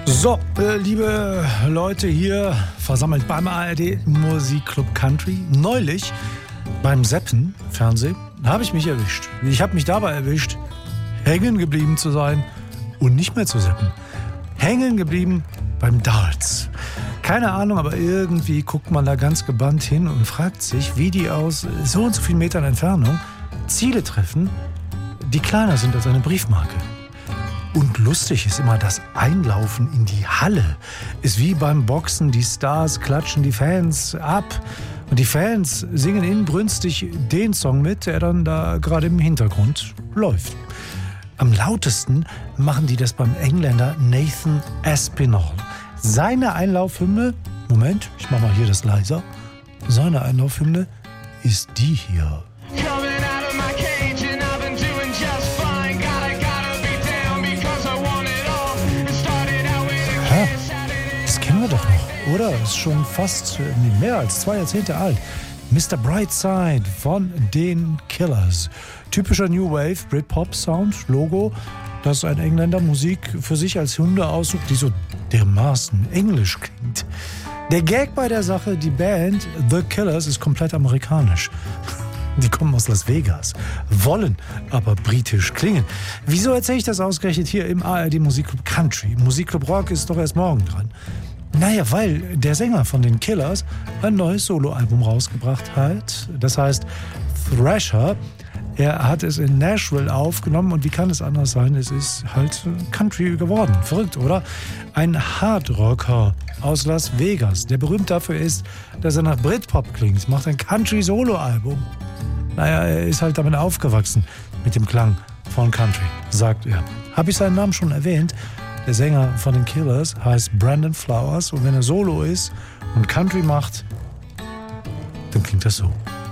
So, liebe Leute hier versammelt beim ARD Musikclub Country. Neulich beim Seppen Fernsehen habe ich mich erwischt. Ich habe mich dabei erwischt, hängen geblieben zu sein und nicht mehr zu seppen. Hängen geblieben beim Darts. Keine Ahnung, aber irgendwie guckt man da ganz gebannt hin und fragt sich, wie die aus so und so vielen Metern Entfernung Ziele treffen, die kleiner sind als eine Briefmarke. Und lustig ist immer das Einlaufen in die Halle. Ist wie beim Boxen, die Stars klatschen die Fans ab. Und die Fans singen inbrünstig den Song mit, der dann da gerade im Hintergrund läuft. Am lautesten machen die das beim Engländer Nathan Aspinall. Seine Einlaufhymne, Moment, ich mach mal hier das leiser. Seine Einlaufhymne ist die hier. Das kennen wir doch noch, oder? Das ist schon fast mehr als 2 Jahrzehnte alt. Mr. Brightside von den Killers. Typischer New Wave Britpop-Sound, Logo, das ein Engländer Musik für sich als Hymne aussucht, die so dermaßen englisch klingt. Der Gag bei der Sache, die Band The Killers ist komplett amerikanisch. Die kommen aus Las Vegas, wollen aber britisch klingen. Wieso erzähle ich das ausgerechnet hier im ARD Musikclub Country? Musikclub Rock ist doch erst morgen dran. Naja, weil der Sänger von den Killers ein neues Soloalbum rausgebracht hat. Das heißt Thrasher. Er hat es in Nashville aufgenommen und wie kann es anders sein? Es ist halt Country geworden. Verrückt, oder? Ein Hardrocker aus Las Vegas, der berühmt dafür ist, dass er nach Britpop klingt, macht ein Country-Solo-Album. Naja, er ist halt damit aufgewachsen, mit dem Klang von Country, sagt er. Habe ich seinen Namen schon erwähnt? Der Sänger von den Killers heißt Brandon Flowers und wenn er Solo ist und Country macht, dann klingt das so.